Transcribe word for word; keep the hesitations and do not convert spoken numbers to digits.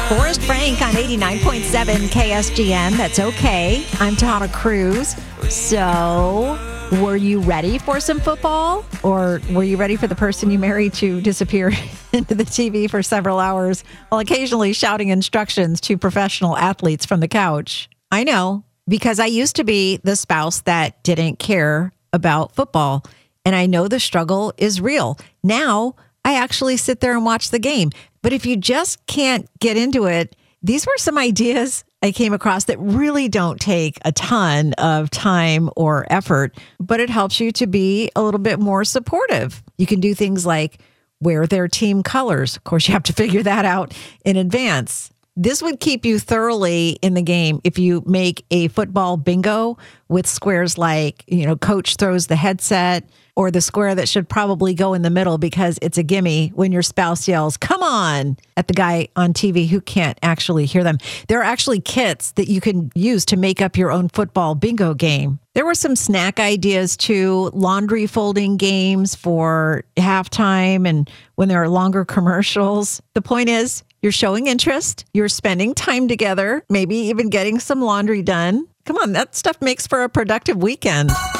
Forrest Frank on eighty-nine point seven K S G M. That's okay. I'm Tana Cruz. So, were you ready for some football? Or were you ready for the person you married to disappear into the T V for several hours while occasionally shouting instructions to professional athletes from the couch? I know, because I used to be the spouse that didn't care about football. And I know the struggle is real. Now, I actually sit there and watch the game. But if you just can't get into it, these were some ideas I came across that really don't take a ton of time or effort, but it helps you to be a little bit more supportive. You can do things like wear their team colors. Of course, you have to figure that out in advance. This would keep you thoroughly in the game if you make a football bingo with squares like, you know, coach throws the headset, or the square that should probably go in the middle because it's a gimme when your spouse yells, "Come on," at the guy on T V who can't actually hear them. There are actually kits that you can use to make up your own football bingo game. There were some snack ideas too, laundry folding games for halftime and when there are longer commercials. The point is, you're showing interest, you're spending time together, maybe even getting some laundry done. Come on, that stuff makes for a productive weekend.